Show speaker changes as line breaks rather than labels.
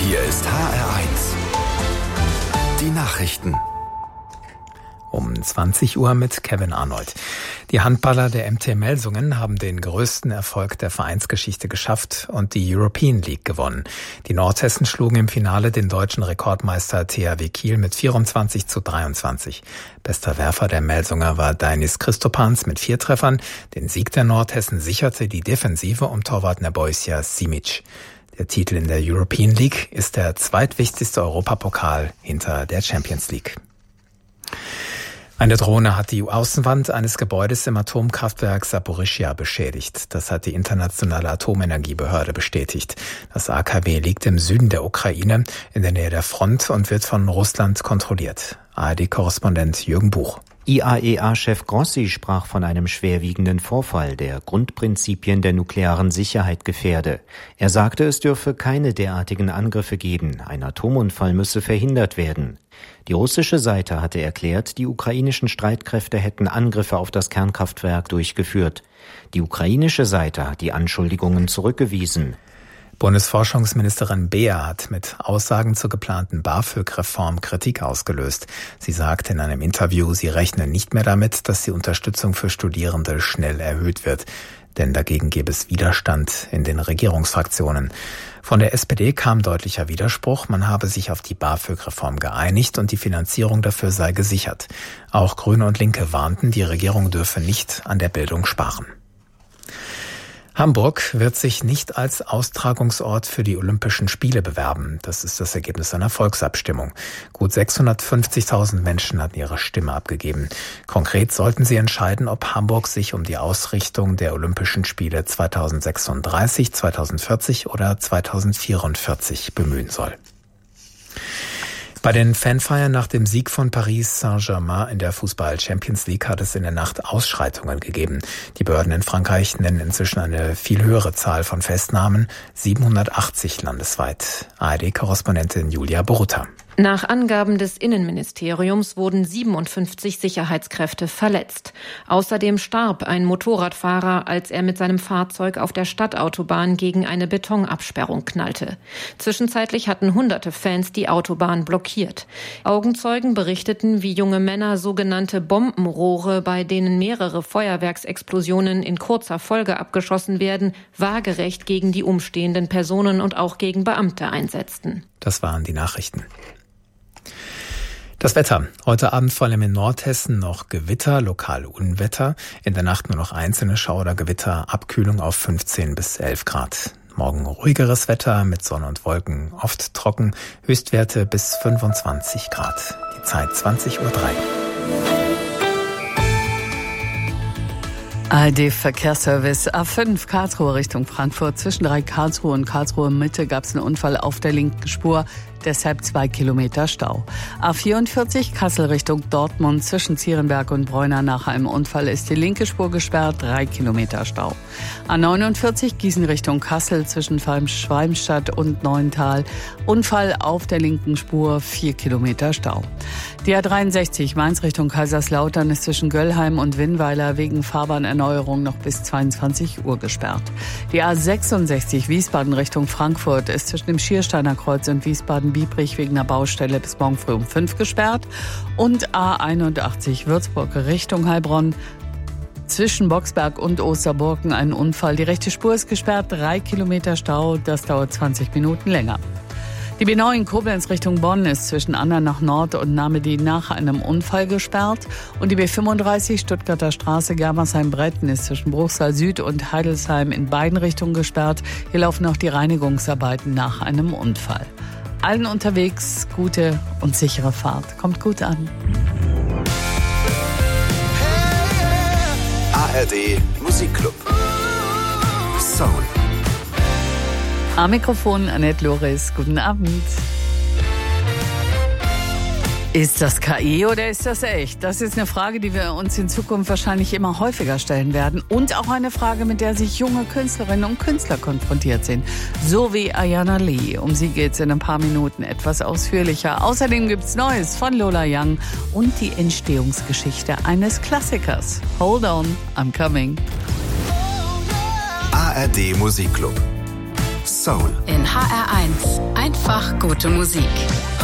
Hier ist HR1. Die Nachrichten.
Um 20 Uhr mit Kevin Arnold. Die Handballer der MT Melsungen haben den größten Erfolg der Vereinsgeschichte geschafft und die European League gewonnen. Die Nordhessen schlugen im Finale den deutschen Rekordmeister THW Kiel mit 24:23. Bester Werfer der Melsunger war Dainis Christopans mit 4 Treffern. Den Sieg der Nordhessen sicherte die Defensive um Torwart Nebojša Simić. Der Titel in der European League ist der zweitwichtigste Europapokal hinter der Champions League. Eine Drohne hat die Außenwand eines Gebäudes im Atomkraftwerk Saporischschja beschädigt. Das hat die Internationale Atomenergiebehörde bestätigt. Das AKW liegt im Süden der Ukraine, in der Nähe der Front und wird von Russland kontrolliert. ARD-Korrespondent Jürgen Buch.
IAEA-Chef Grossi sprach von einem schwerwiegenden Vorfall, der Grundprinzipien der nuklearen Sicherheit gefährde. Er sagte, es dürfe keine derartigen Angriffe geben. Ein Atomunfall müsse verhindert werden. Die russische Seite hatte erklärt, die ukrainischen Streitkräfte hätten Angriffe auf das Kernkraftwerk durchgeführt. Die ukrainische Seite hat die Anschuldigungen zurückgewiesen.
Bundesforschungsministerin Beer hat mit Aussagen zur geplanten BAföG-Reform Kritik ausgelöst. Sie sagte in einem Interview, sie rechne nicht mehr damit, dass die Unterstützung für Studierende schnell erhöht wird. Denn dagegen gäbe es Widerstand in den Regierungsfraktionen. Von der SPD kam deutlicher Widerspruch. Man habe sich auf die BAföG-Reform geeinigt und die Finanzierung dafür sei gesichert. Auch Grüne und Linke warnten, die Regierung dürfe nicht an der Bildung sparen. Hamburg wird sich nicht als Austragungsort für die Olympischen Spiele bewerben. Das ist das Ergebnis einer Volksabstimmung. Gut 650.000 Menschen hatten ihre Stimme abgegeben. Konkret sollten sie entscheiden, ob Hamburg sich um die Ausrichtung der Olympischen Spiele 2036, 2040 oder 2044 bemühen soll. Bei den Fanfeiern nach dem Sieg von Paris Saint-Germain in der Fußball-Champions League hat es in der Nacht Ausschreitungen gegeben. Die Behörden in Frankreich nennen inzwischen eine viel höhere Zahl von Festnahmen, 780 landesweit. ARD-Korrespondentin Julia Borutta.
Nach Angaben des Innenministeriums wurden 57 Sicherheitskräfte verletzt. Außerdem starb ein Motorradfahrer, als er mit seinem Fahrzeug auf der Stadtautobahn gegen eine Betonabsperrung knallte. Zwischenzeitlich hatten hunderte Fans die Autobahn blockiert. Augenzeugen berichteten, wie junge Männer sogenannte Bombenrohre, bei denen mehrere Feuerwerksexplosionen in kurzer Folge abgeschossen werden, waagerecht gegen die umstehenden Personen und auch gegen Beamte einsetzten.
Das waren die Nachrichten. Das Wetter. Heute Abend vor allem in Nordhessen noch Gewitter, lokal Unwetter. In der Nacht nur noch einzelne Schauer oder Gewitter, Abkühlung auf 15 bis 11 Grad. Morgen ruhigeres Wetter mit Sonne und Wolken, oft trocken, Höchstwerte bis 25 Grad. Die Zeit 20:03 Uhr.
ARD-Verkehrsservice A5 Karlsruhe Richtung Frankfurt. Zwischen 3 Karlsruhe und Karlsruhe Mitte gab es einen Unfall auf der linken Spur. Deshalb 2 Kilometer Stau. A44 Kassel Richtung Dortmund. Zwischen Zierenberg und Bräuna nach einem Unfall ist die linke Spur gesperrt. 3 Kilometer Stau. A49 Gießen Richtung Kassel. Zwischen Schwalmstadt und Neuental. Unfall auf der linken Spur. 4 Kilometer Stau. Die A63 Mainz Richtung Kaiserslautern ist zwischen Göllheim und Winnweiler wegen Fahrbahnerneuerung noch bis 22 Uhr gesperrt. Die A66 Wiesbaden Richtung Frankfurt ist zwischen dem Schiersteiner Kreuz und Wiesbaden-Biebrich wegen einer Baustelle bis morgen früh um 5 gesperrt. Und A81 Würzburg Richtung Heilbronn. Zwischen Boxberg und Osterburken ein Unfall. Die rechte Spur ist gesperrt, 3 Kilometer Stau. Das dauert 20 Minuten länger. Die B9 in Koblenz Richtung Bonn ist zwischen Andernach Nord und Namedy nach einem Unfall gesperrt. Und die B35 Stuttgarter Straße Germersheim-Bretten ist zwischen Bruchsal Süd und Heidelsheim in beiden Richtungen gesperrt. Hier laufen noch die Reinigungsarbeiten nach einem Unfall. Allen unterwegs gute und sichere Fahrt. Kommt gut an.
ARD Musikclub. Soul.
Am Mikrofon Annette Loris. Guten Abend. Ist das KI oder ist das echt? Das ist eine Frage, die wir uns in Zukunft wahrscheinlich immer häufiger stellen werden. Und auch eine Frage, mit der sich junge Künstlerinnen und Künstler konfrontiert sind. So wie Ayana Lee. Um sie geht's in ein paar Minuten etwas ausführlicher. Außerdem gibt's Neues von Lola Young und die Entstehungsgeschichte eines Klassikers. Hold on, I'm coming.
ARD Musikclub. Soul.
In HR1. Einfach Einfach gute Musik.